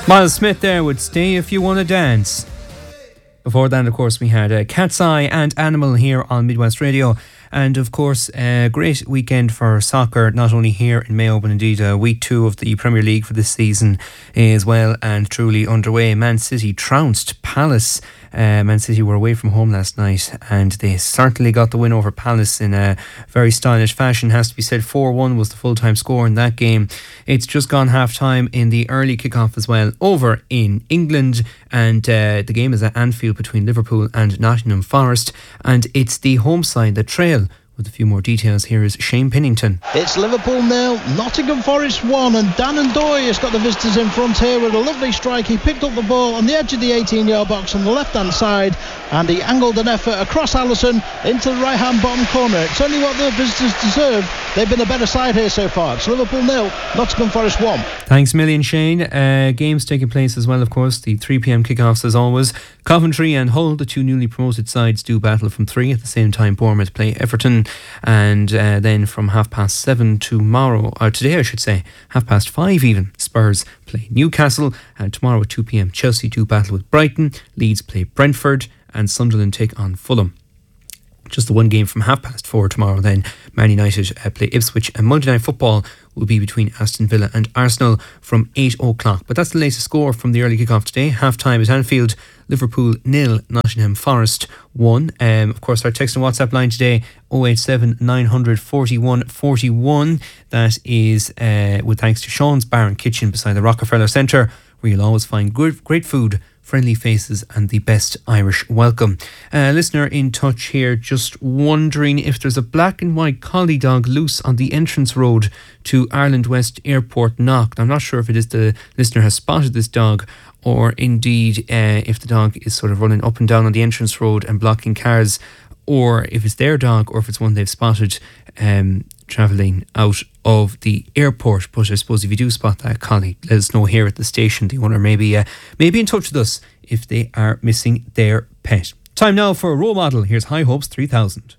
Miles Smith there would Stay If You Wanna Dance. Before that, of course, we had Cat's Eye and Animal here on Midwest Radio. And of course, a great weekend for soccer, not only here in Mayo, but indeed week 2 of the Premier League for this season is well and truly underway. Man City trounced Palace. Man City were away from home last night and they certainly got the win over Palace in a very stylish fashion. Has to be said, 4-1 was the full-time score in that game. It's just gone half-time in the early kick-off as well over in England, and the game is at Anfield between Liverpool and Nottingham Forest, and it's the home side, the Trail. With a few more details, here is Shane Pennington. It's Liverpool 0, Nottingham Forest 1, and Dannon Doy has got the visitors in front here with a lovely strike. He picked up the ball on the edge of the 18-yard box on the left-hand side, and he angled an effort across Alisson into the right-hand bottom corner. It's only what the visitors deserve. They've been a better side here so far. It's Liverpool 0, Nottingham Forest 1. Thanks a million, Shane. Games taking place as well, of course. The 3 p.m. kickoffs as always. Coventry and Hull, the two newly promoted sides, do battle from 3. At the same time, Bournemouth play Everton. And then from 7:30 tomorrow, or today I should say, 5:30 even, Spurs play Newcastle. And tomorrow at 2 p.m, Chelsea do battle with Brighton. Leeds play Brentford. And Sunderland take on Fulham. Just the one game from 4:30 tomorrow then. Man United play Ipswich, and Monday Night Football will be between Aston Villa and Arsenal from 8 o'clock. But that's the latest score from the early kick-off today. Half-time at Anfield, Liverpool 0, Nottingham Forest 1. Of course, our text and WhatsApp line today, 087 900 41 41. That is with thanks to Sean's Bar and Kitchen beside the Rockefeller Centre, where you'll always find great food, friendly faces and the best Irish welcome. Listener in touch here, just wondering if there's a black and white collie dog loose on the entrance road to Ireland West Airport Knock. I'm not sure if it is the listener has spotted this dog, or indeed if the dog is sort of running up and down on the entrance road and blocking cars, or if it's their dog, or if it's one they've spotted travelling out of the airport. But I suppose if you do spot that collie, let us know here at the station. The owner may be in touch with us if they are missing their pet. Time now for a role model. Here's High Hopes 3000.